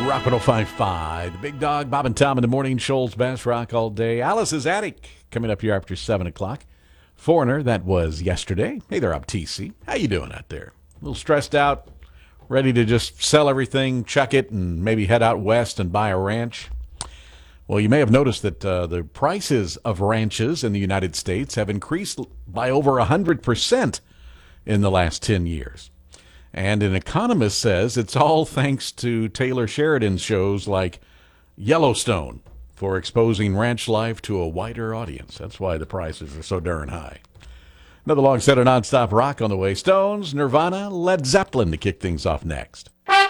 Rock 105.5. The Big Dog, Bob and Tom in the morning. Shoals Bass Rock all day. Alice's Attic coming up here after 7 o'clock. Foreigner, that was yesterday. Hey there, I'm TC. How you doing out there? A little stressed out? Ready to just sell everything, chuck it, and maybe head out west and buy a ranch? Well, you may have noticed that the prices of ranches in the United States have increased by over 100% in the last 10 years. And an economist says it's all thanks to Taylor Sheridan's shows like Yellowstone for exposing ranch life to a wider audience. That's why the prices are so darn high. Another long set of nonstop rock on the way. Stones, Nirvana, Led Zeppelin to kick things off next.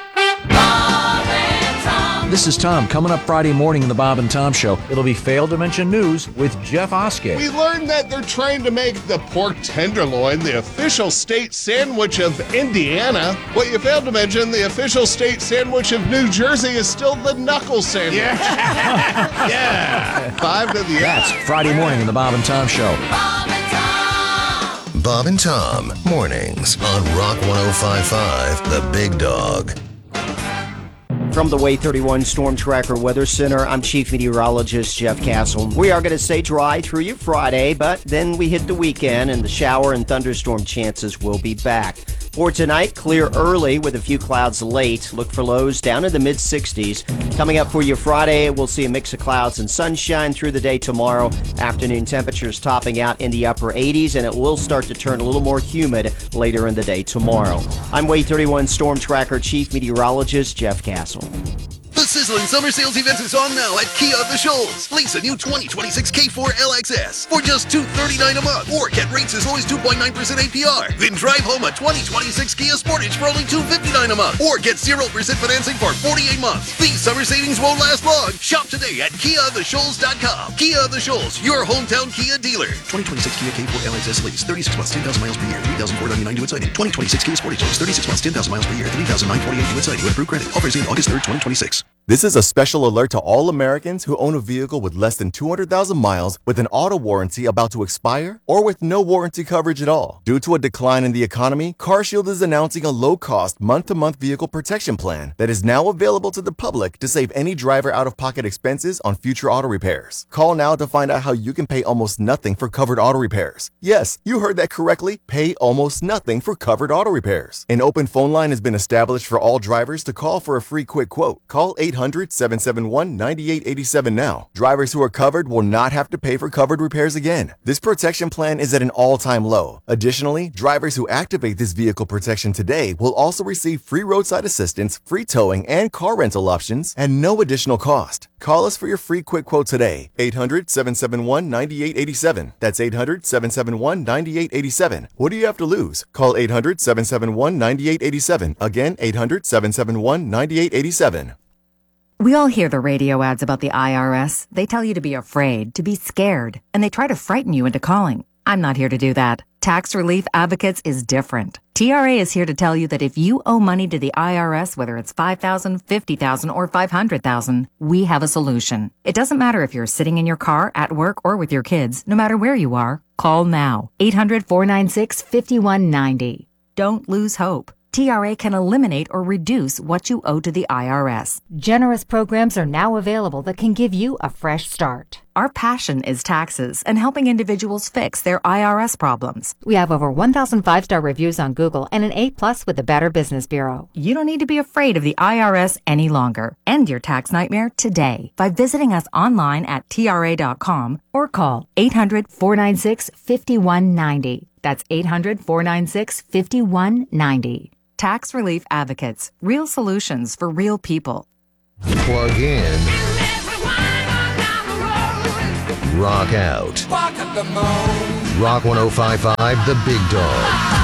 This is Tom. Coming up Friday morning in the Bob and Tom Show, it'll be Failed to Mention News with Jeff Oskey. We learned that they're trying to make the pork tenderloin the official state sandwich of Indiana. What you failed to mention, the official state sandwich of New Jersey is still the knuckle sandwich. Yeah. Yeah. 5 to the That's Friday morning in the Bob and Tom Show. Bob and Tom, mornings on Rock 105.5, The Big Dog. From the Way 31 Storm Tracker Weather Center, I'm Chief Meteorologist Jeff Castle. We are going to stay dry through your Friday, but then we hit the weekend and the shower and thunderstorm chances will be back. For tonight, clear early with a few clouds late. Look for lows down in the mid-60s. Coming up for your Friday, we'll see a mix of clouds and sunshine through the day tomorrow. Afternoon temperatures topping out in the upper 80s, and it will start to turn a little more humid later in the day tomorrow. I'm Way 31 Storm Tracker Chief Meteorologist Jeff Castle. The sizzling summer sales event is on now at Kia of the Shoals. Lease a new 2026 K4 LXS for just $239 a month, or get rates as low as 2.9% APR. Then drive home a 2026 Kia Sportage for only $259 a month, or get 0% financing for 48 months. These summer savings won't last long. Shop today at KiaOfTheShoals.com. Kia of the Shoals, your hometown Kia dealer. 2026 Kia K4 LXS lease, 36 months, 10,000 miles per year, $3,499 due at signing. 2026 Kia Sportage lease, 36 months, 10,000 miles per year, $3,948 due at signing with approved credit. Offers in August 3rd, 2026. This is a special alert to all Americans who own a vehicle with less than 200,000 miles with an auto warranty about to expire or with no warranty coverage at all. Due to a decline in the economy, CarShield is announcing a low-cost month-to-month vehicle protection plan that is now available to the public to save any driver out-of-pocket expenses on future auto repairs. Call now to find out how you can pay almost nothing for covered auto repairs. Yes, you heard that correctly. Pay almost nothing for covered auto repairs. An open phone line has been established for all drivers to call for a free quick quote. Call 800-771-9887 now. Drivers who are covered will not have to pay for covered repairs again. This protection plan is at an all-time low. Additionally, drivers who activate this vehicle protection today will also receive free roadside assistance, free towing, and car rental options at no additional cost. Call us for your free quick quote today. 800-771-9887. That's 800-771-9887. What do you have to lose? Call 800-771-9887. Again, 800-771-9887. We all hear the radio ads about the IRS. They tell you to be afraid, to be scared, and they try to frighten you into calling. I'm not here to do that. Tax Relief Advocates is different. TRA is here to tell you that if you owe money to the IRS, whether it's $5,000, $50,000, or $500,000, we have a solution. It doesn't matter if you're sitting in your car, at work, or with your kids. No matter where you are, call now. 800-496-5190. Don't lose hope. TRA can eliminate or reduce what you owe to the IRS. Generous programs are now available that can give you a fresh start. Our passion is taxes and helping individuals fix their IRS problems. We have over 1,000 5-star reviews on Google and an A+ with the Better Business Bureau. You don't need to be afraid of the IRS any longer. End your tax nightmare today by visiting us online at TRA.com or call 800-496-5190. That's 800-496-5190. Tax Relief Advocates. Real solutions for real people. Plug in. Rock out. Rock 105.5, The Big Dog.